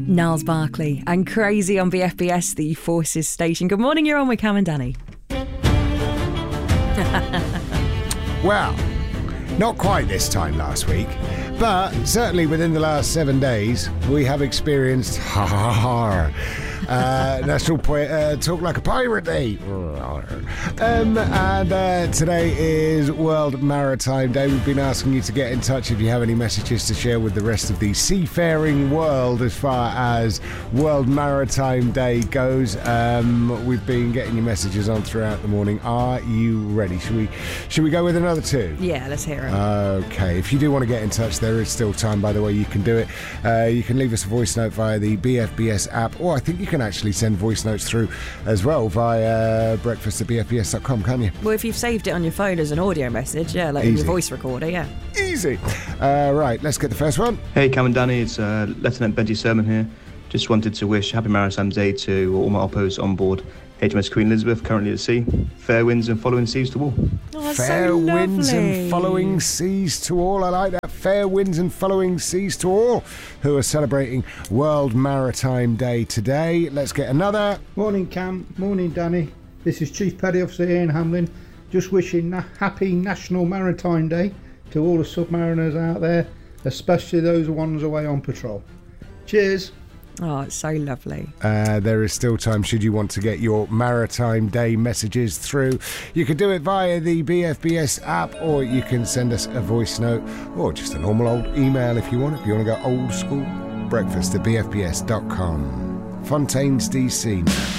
Niles Barkley and Crazy on BFBS, the Forces station. Good morning, you're on with Cam and Danny. Well, not quite this time last week, but certainly within the last 7 days, we have experienced National Talk Like a Pirate Day. And today is World Maritime Day. We've been asking you to get in touch if you have any messages to share with the rest of the seafaring world as far as World Maritime Day goes. We've been getting your messages on throughout the morning. Are you ready? Should we go with another two? Yeah, let's hear it. Okay, if you do want to get in touch, there is still time, by the way. You can do it. You can leave us a voice note via the BFBS app, or I think you can actually send voice notes through as well via breakfast@bfbs.com, can you? Well, if you've saved it on your phone as an audio message, yeah, like in your voice recorder, yeah. Easy. Right, let's get the first one. Hey, Cam and Danny, it's Lieutenant Benji Sermon here. Just wanted to wish Happy Maritime Day to all my oppos on board HMS Queen Elizabeth, currently at sea. Fair winds and following seas to all. Oh, fair so winds lovely. and following seas to all. I like that. Fair winds and following seas to all who are celebrating World Maritime Day today. Let's get another. Morning, Cam. Morning, Danny. This is Chief Petty Officer Ian Hamlin. Just wishing happy National Maritime Day to all the submariners out there, especially those ones away on patrol. Cheers. Oh, it's so lovely. There is still time should you want to get your Maritime Day messages through. You can do it via the BFBS app, or you can send us a voice note, or just a normal old email if you want. If you want to go old school, breakfast@bfbs.com. Fontaine's DC.